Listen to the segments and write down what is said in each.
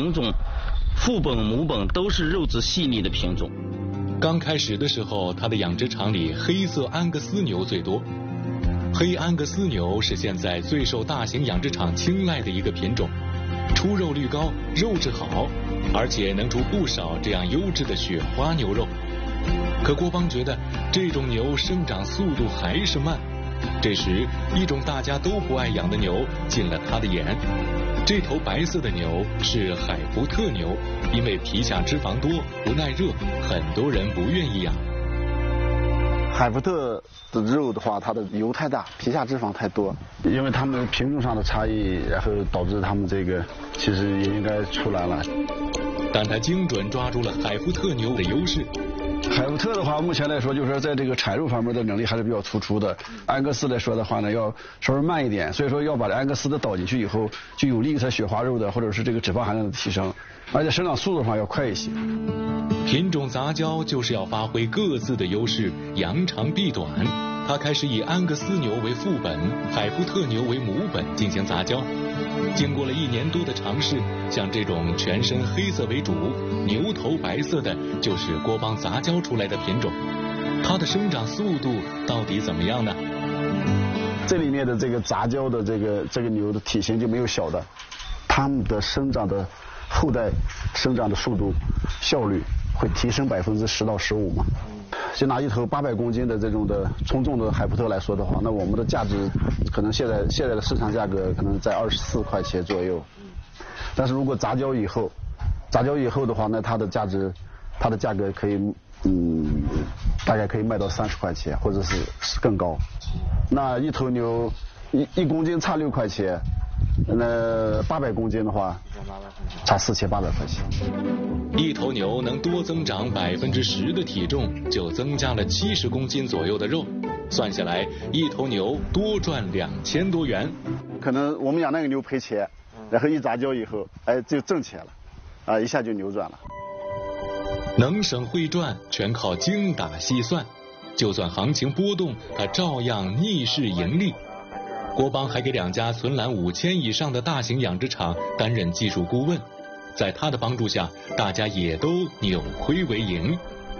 品种父本母本都是肉质细腻的品种。 刚开始的时候，他的养殖场里黑色安格斯牛最多。黑安格斯牛是现在最受大型养殖场青睐的一个品种，出肉率高，肉质好，而且能出不少这样优质的雪花牛肉。可郭邦觉得这种牛生长速度还是慢。这时，一种大家都不爱养的牛进了他的眼。这头白色的牛是海福特牛，因为皮下脂肪多，不耐热，很多人不愿意养。 海福特的肉的话，它的油太大，皮下脂肪太多，因为它们品种上的差异，然后导致它们这个其实也应该出来了。 但他精准抓住了海福特牛的优势。 海福特的话，目前来说就是说在这个产肉方面的能力还是比较突出的。安格斯来说的话呢，要稍微慢一点，所以说要把安格斯的导进去以后，就有利于它雪花肉的或者是这个脂肪含量的提升，而且生长速度上要快一些。 品种杂交就是要发挥各自的优势，扬长避短。他开始以安格斯牛为副本，海福特牛为母本进行杂交。经过了1年多的尝试，像这种全身黑色为主、牛头白色的，就是郭邦杂交出来的品种。它的生长速度到底怎么样呢？ 这里面的这个杂交的这个牛的体型就没有小的，它们的生长的后代生长的速度、效率会提升10%到15%嘛。就拿一头800公斤的这种的从重的海福特来说的话，那我们的价值可能现在的市场价格可能在24块钱左右，但是如果杂交以后的话，那它的价格可以大概可以卖到30块钱，或者是更高。那一头牛1公斤差6块钱，那800公斤的话差4800块钱。 一头牛能多增长10%的体重，就增加了70公斤左右的肉。算下来，一头牛多赚2000多元。 可能我们养那个牛赔钱，然后一杂交以后，就挣钱了，一下就扭转了。 能省会赚，全靠精打细算。就算行情波动，他照样逆势盈利。郭邦还给2家存栏5000以上的大型养殖场担任技术顾问。在他的帮助下，大家也都扭亏为盈。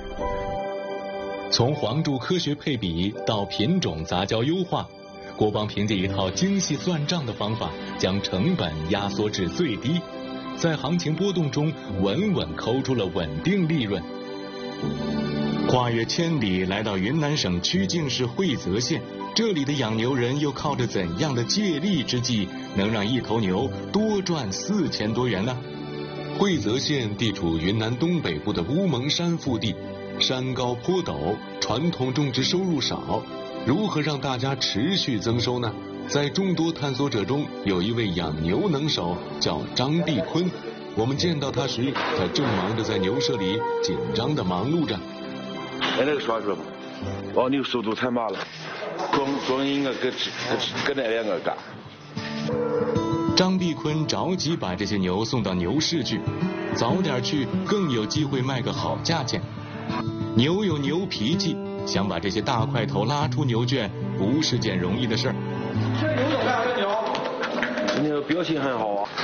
从黄注科学配比到品种杂交优化，郭邦凭借一套精细算账的方法，将成本压缩至最低，在行情波动中稳稳抠出了稳定利润。跨越千里来到云南省曲靖市惠泽县，这里的养牛人又靠着怎样的借力之计，能让一头牛多赚4000多元呢？惠泽县地处云南东北部的乌蒙山腹地，山高坡陡，传统种植收入少，如何让大家持续增收呢？在众多探索者中，有一位养牛能手，叫张碧坤。我们见到他时，他正忙着在牛舍里紧张地忙碌着。 那个说说吧，黄牛速度太慢了，光应该跟那2个干。 张碧坤着急把这些牛送到牛市去，早点去更有机会卖个好价钱。牛有牛脾气，想把这些大块头拉出牛圈，不是件容易的事儿。 这牛怎么样？这牛？ 牛表情很好啊。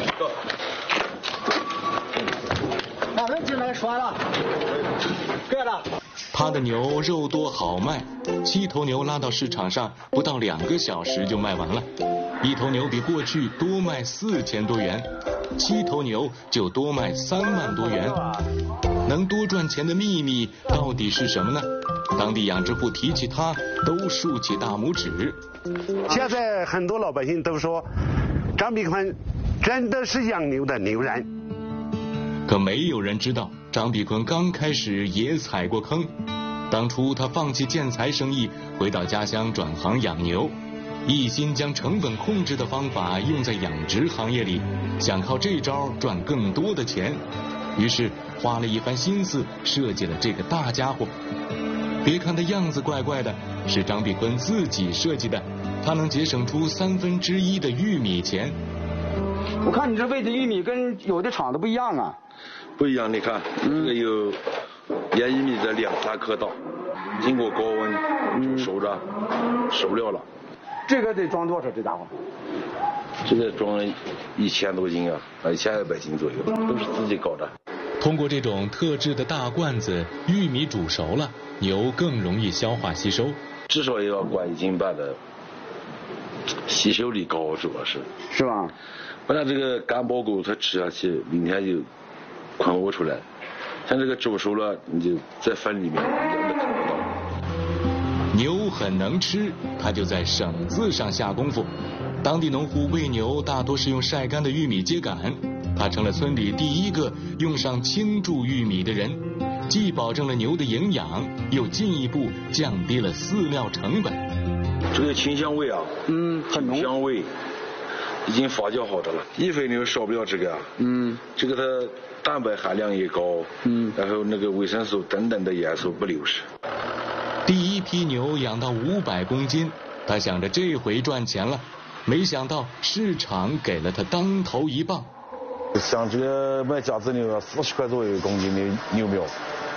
把它进来刷了，对了。 他的牛肉多好卖，7头牛拉到市场上，不到2个小时就卖完了。一头牛比过去多卖4000多元，7头牛就多卖3万多元。能多赚钱的秘密到底是什么呢？当地养殖户提起它，都竖起大拇指。 现在很多老百姓都说，张碧坤真的是养牛的牛人。 可没有人知道，张碧坤刚开始也踩过坑。当初他放弃建材生意，回到家乡转行养牛，一心将成本控制的方法用在养殖行业里，想靠这招赚更多的钱。于是花了一番心思设计了这个大家伙。别看它样子怪怪的，是张碧坤自己设计的，它能节省出1/3的玉米钱。 我看你这喂的玉米跟有的厂子不一样啊。 不一样，你看，这个有1玉米的2、3颗稻，经过高温熟了。 这个得装多少？这家伙这个装了1000多斤啊，1200斤左右，都是自己搞的。 通过这种特制的大罐子，玉米煮熟了，牛更容易消化吸收。 至少也要灌1斤半的，吸收力高，主要是。 是吧？ 不然这个干包谷它吃下去，明天就困窝出来。像这个煮熟了，你就在粪里面一样的看得到。 牛很能吃，它就在省字上下功夫。当地农户喂牛大多是用晒干的玉米秸秆，他成了村里第一个用上青贮玉米的人，既保证了牛的营养，又进一步降低了饲料成本。 这个清香味啊， 很浓。 香味已经发酵好的了。一肥牛少不了这个啊，这个它蛋白含量也高，然后那个维生素等等的元素不流失。 第一批牛养到500公斤，他想着这回赚钱了，没想到市场给了他当头一棒。 像这个卖架子牛40块左右1公斤的牛苗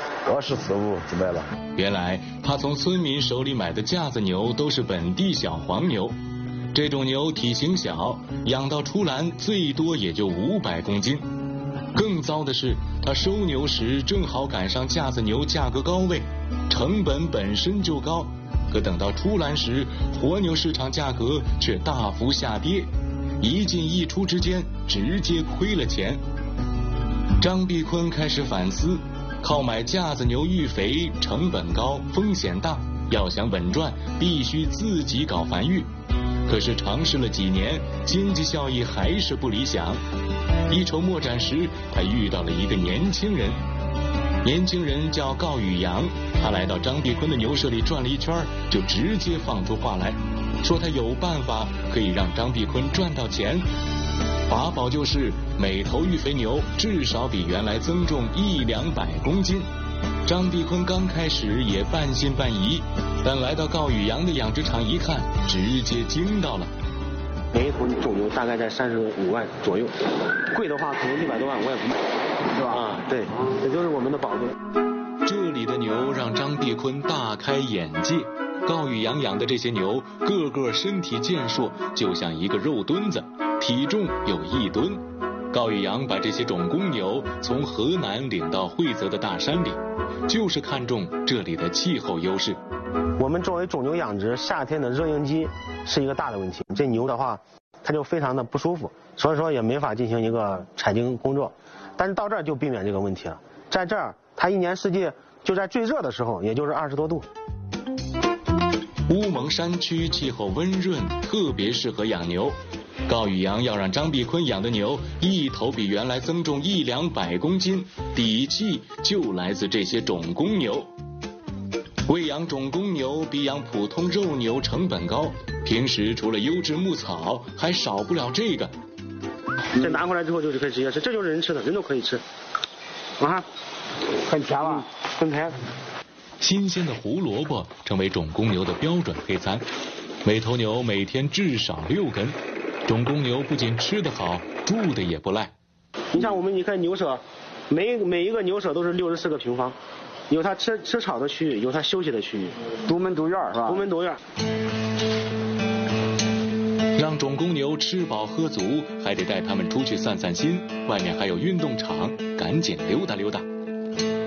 ，24、25就卖了。 原来他从村民手里买的架子牛都是本地小黄牛，这种牛体型小，养到出栏最多也就500公斤。更糟的是，他收牛时正好赶上架子牛价格高位，成本本身就高，可等到出栏时，活牛市场价格却大幅下跌，一进一出之间直接亏了钱。张碧坤开始反思，靠买架子牛育肥成本高，风险大，要想稳赚必须自己搞繁育。可是尝试了几年，经济效益还是不理想。一筹莫展时，他遇到了一个年轻人，年轻人叫高宇阳，他来到张碧坤的牛舍里转了一圈，就直接放出话来，说他有办法可以让张碧坤赚到钱。法宝就是每头育肥牛至少比原来增重100-200公斤。张碧坤刚开始也半信半疑，但来到高宇阳的养殖场一看，直接惊到了。 每一头种牛大概在35万左右，贵的话可能100多万我也不卖，是吧？对，这就是我们的宝贝。 这里的牛让张碧坤大开眼界，高宇阳养的这些牛个个身体健硕，就像一个肉墩子，体重有1吨。高宇阳把这些种公牛从河南领到惠泽的大山里，就是看中这里的气候优势。 我们作为种牛养殖，夏天的热应激是一个大的问题，这牛的话它就非常的不舒服，所以说也没法进行一个采精工作。但是到这儿就避免这个问题了，在这儿它一年四季就在最热的时候，也就是20多度。 乌蒙山区气候温润，特别适合养牛。高宇阳要让张碧坤养的牛一头比原来增重100-200公斤，底气就来自这些种公牛。喂养种公牛比养普通肉牛成本高，平时除了优质牧草，还少不了这个。 这拿回来之后就是可以直接吃，这就是人吃的，人都可以吃。啊，很甜吧？很甜。 新鲜的胡萝卜成为种公牛的标准配餐，每头牛每天至少6根。种公牛不仅吃得好，住的也不赖。 你像我们一看牛舍，每一个牛舍都是64个平方。有它吃草的区域，有它休息的区域， 独门独院是吧？ 独门独院。 让种公牛吃饱喝足，还得带它们出去散散心，外面还有运动场，赶紧溜达溜达。